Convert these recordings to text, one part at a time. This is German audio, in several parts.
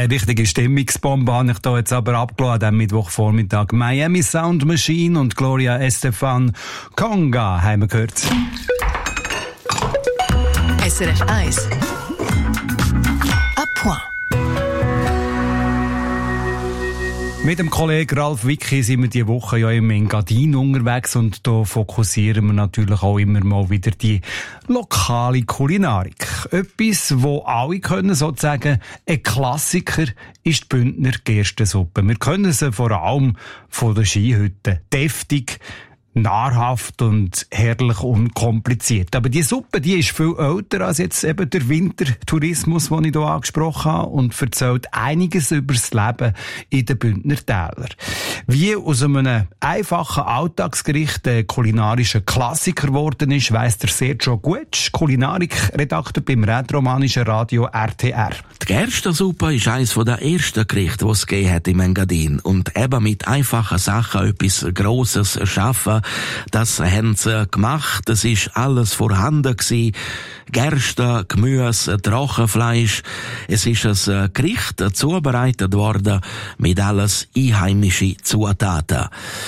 Richtige Stimmungsbombe habe ich da jetzt aber abgeladen am Mittwochvormittag. Miami Sound Machine und Gloria Estefan Conga haben wir gehört. SRF 1 à point. Mit dem Kollegen Ralf Wicki sind wir diese Woche ja im Engadin unterwegs und da fokussieren wir natürlich auch immer mal wieder die lokale Kulinarik. Etwas, wo alle können, sozusagen ein Klassiker, ist die Bündner Gerstensuppe. Wir kennen sie vor allem von der Skihütte. Deftig, nahrhaft und herrlich unkompliziert. Aber die Suppe, die ist viel älter als jetzt eben der Wintertourismus, den ich hier angesprochen habe, und erzählt einiges über das Leben in den Bündner Tälern. Wie aus einem einfachen Alltagsgericht ein kulinarischer Klassiker geworden ist, weiss der Sergio Guetsch, Kulinarikredakteur beim rätoromanischen Radio RTR. Die Gerstensuppe ist eines der ersten Gerichte, die es gegeben hat im Engadin. Und eben mit einfachen Sachen etwas Grosses schaffen, das haben sie gemacht. Es ist alles vorhanden gewesen. Gerste, Gemüse, Trockenfleisch. Es ist ein Gericht zubereitet worden mit alles einheimischen Zutaten.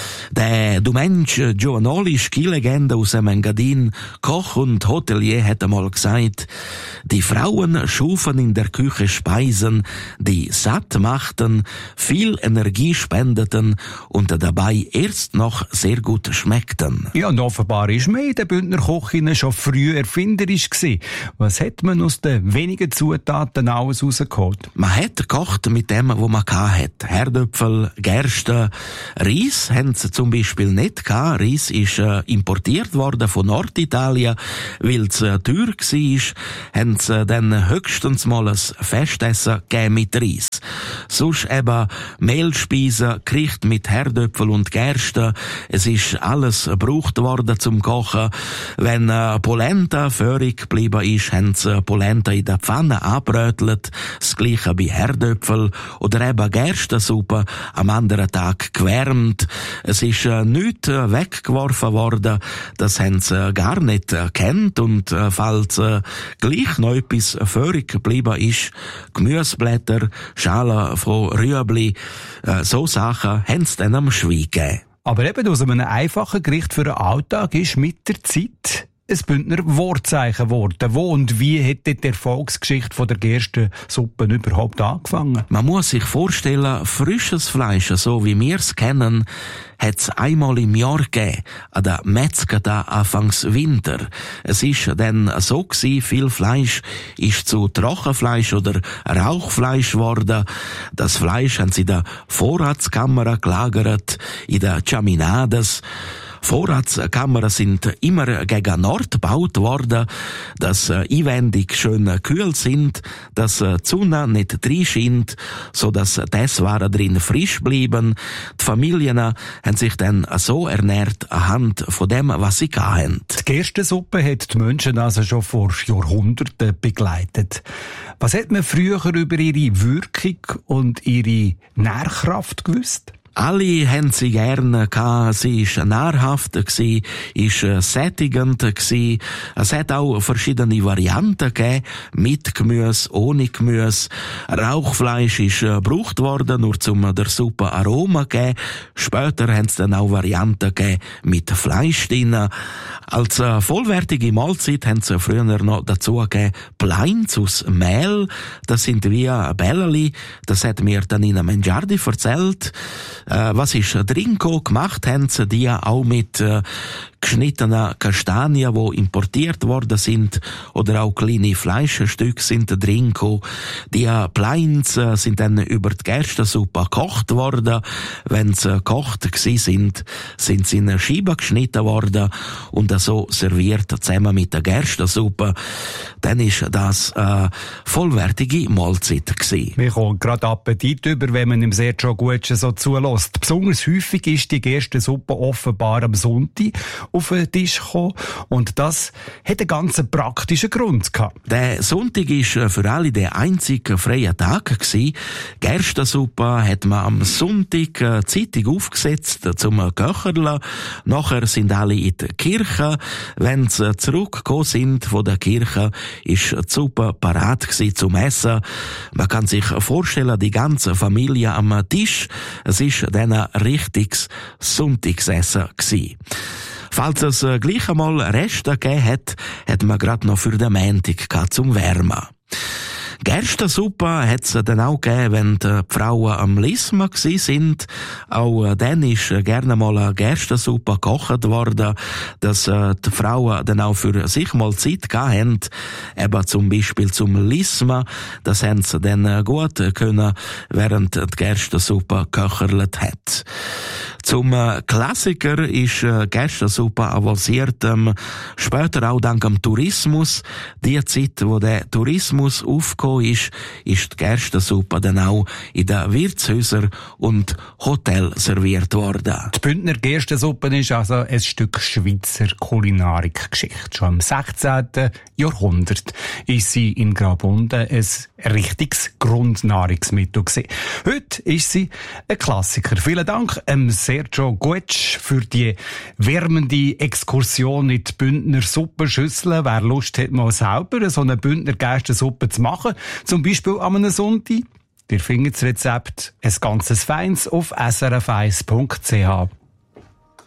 Der Domenico Giovanoli, Skilegende aus dem Engadin, Koch und Hotelier, hat einmal gesagt, die Frauen schufen in der Küche Speisen, die satt machten, viel Energie spendeten und dabei erst noch sehr gut schmeckten. Ja, und offenbar ist man in den Bündner Küchen schon früh erfinderisch gewesen. Was hat man aus den wenigen Zutaten alles rausgeholt? Man hat gekocht mit dem, was man hatte. Herdöpfel, Gerste, Reis haben sie zum Beispiel nicht gehabt. Reis ist importiert worden von Norditalien, weil es teuer war, haben sie dann höchstens mal ein Festessen gegeben mit Reis. Sonst eben Mehlspeisen, Gericht mit Herdöpfel und Gerste. Es ist alles gebraucht worden zum Kochen. Wenn Polenta föhrig geblieben ist, haben sie Polenta in der Pfanne angebrötelt. Das Gleiche bei Herdöpfel oder eben Gerstensuppe am anderen Tag gewärmt. Es ist nichts weggeworfen worden. Das haben sie gar nicht gekannt. Und falls gleich noch etwas föhrig geblieben ist, Gemüseblätter, Schalen von Rüebli, so Sachen haben sie dann am Schwein gegeben. Aber eben aus einem einfachen Gericht für den Alltag ist mit der Zeit ein Bündner Wortzeichen geworden. Wo und wie hat die Erfolgsgeschichte von der Gerstensuppe überhaupt angefangen? Man muss sich vorstellen, frisches Fleisch, so wie wir es kennen, hat es einmal im Jahr gegeben, an der Metzger da Anfangs Winter. Es ist dann so gewesen, viel Fleisch ist zu Trockenfleisch oder Rauchfleisch geworden. Das Fleisch haben sie in der Vorratskammer gelagert, in der Chaminades. Vorratskammern sind immer gegen Nord gebaut worden, dass einwendig schön kühl sind, dass die Sonne nicht reinscheint, so dass die Esswaren drin frisch bleiben. Die Familien haben sich dann so ernährt anhand von dem, was sie hatten. Die Gerstensuppe hat die Menschen also schon vor Jahrhunderten begleitet. Was hat man früher über ihre Wirkung und ihre Nährkraft gewusst? Alle haben sie gerne gehabt. Sie ist nahrhaft gsi, ist sättigend gsi. Es hat auch verschiedene Varianten gegeben. Mit Gemüse, ohne Gemüse. Rauchfleisch ist gebraucht worden, nur zum der Suppe Aroma geben. Später haben es dann auch Varianten gegeben mit Fleisch drin. Als vollwertige Mahlzeit haben sie früher noch dazu gegeben Pleins aus Mehl. Das sind wie Bälleli. Das hat mir dann in Mengiardi erzählt. Was ist drin gemacht haben sie die auch mit geschnittenen Kastanien, die importiert worden sind, oder auch kleine Fleischstücke sind drin gekommen. Die Pleins sind dann über die Gerstensuppe gekocht worden. Wenn sie gekocht sind sie in Scheiben geschnitten worden und so serviert zusammen mit der Gerstensuppe. Dann ist das vollwertige Mahlzeit gewesen. Mir kommt gerade Appetit über, wenn man im Sergio Guetsch so zulässt. Besonders häufig ist die Gerstensuppe offenbar am Sonntag auf den Tisch gekommen. Und das hat einen ganz praktischen Grund gehabt. Der Sonntag war für alle der einzige freie Tag gewesen. Gerstensuppe hat man am Sonntag Zeitung aufgesetzt zum Köcherle. Nachher sind alle in die Kirche. Wenn sie zurückgekommen sind von der Kirche, ist die Suppe parat gewesen zum Essen. Man kann sich vorstellen, die ganze Familie am Tisch. Es ist dann ein richtiges Sonntagsessen gewesen. Falls es gleich einmal Reste gegeben hat man gerade noch für den Montag zum Wärmen. Gerstensuppe hat es dann auch gegeben, wenn die Frauen am Lismen sind. Auch dann ist gerne mal eine Gerstensuppe gekocht worden, dass die Frauen dann auch für sich mal Zeit gehabt haben. Eben zum Beispiel zum Lismen. Das haben sie dann gut können, während die Gerstensuppe geköchert hat. Zum Klassiker ist Gerstensuppe avanciert, später auch dank dem Tourismus. Die Zeit, wo der Tourismus aufgekommen ist die Gerstensuppe dann auch in den Wirtshäusern und Hotels serviert worden. Die Bündner Gerstensuppe ist also ein Stück Schweizer Kulinarikgeschichte. Schon im 16. Jahrhundert ist sie in Graubünden ein richtiges Grundnahrungsmittel gewesen. Heute ist sie ein Klassiker. Vielen Dank, Sergio Guetsch, für die wärmende Exkursion in die Bündner Suppenschüssel. Wer Lust hat, mal selber so eine Bündner Gerstensuppe zu machen, zum Beispiel an einem Sonntag, ihr findet das Rezept, ein ganzes Feins, auf srf1.ch.